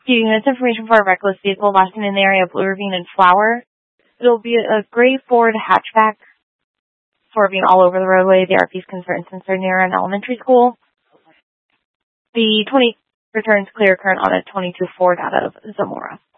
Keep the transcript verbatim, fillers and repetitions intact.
Giving this information for a reckless vehicle lasting in the area of Blue Ravine and Flower. It'll be a gray Ford hatchback, swerving all over the roadway. The R P's concerned since they're near an elementary school. The twenty returns clear current on a twenty-two Ford out of Zamora.